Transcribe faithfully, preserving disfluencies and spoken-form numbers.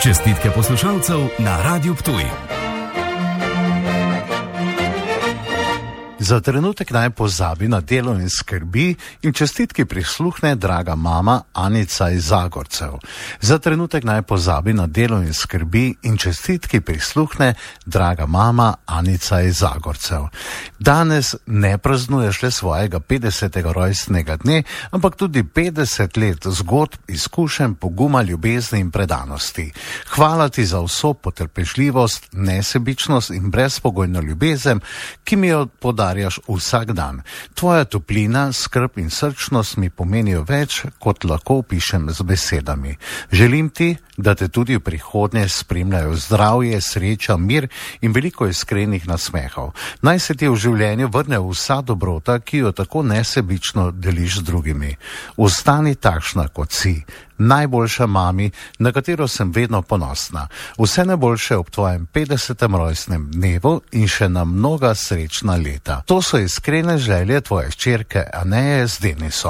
Čestitke poslušalcev na Radiu Ptuj. Za trenutek naj pozabi na delo in skrbi in čestitki prisluhne draga mama Anica iz Zagorcev. Za trenutek naj pozabi na delo in skrbi in čestitki prisluhne draga mama Anica iz Zagorcev. Danes ne praznuješ le svojega petdesetega rojstnega dne, ampak tudi petdeset let zgodb, izkušenj, poguma, ljubezni in predanosti. Hvala ti za vso potrpežljivost, nesebičnost in brezpogojno ljubezen, ki mi jo podarja vsak dan. Tvoja toplina, skrb in srčnost mi pomenijo več, kot lahko opišem z besedami. Želim ti, da te tudi v prihodnje spremljajo zdravje, sreča, mir in veliko iskrenih nasmehov. Naj se ti v življenju vrne vsa dobrota, ki jo tako nesebično deliš z drugimi. Ostani takšna, kot si. Najboljša mami, na katero sem vedno ponosna. Vse najboljše ob tvojem petdesetem rojstnem dnevu in še na mnoga srečna leta. To so iskrene želje tvoje hčerke Aneje z Denisom.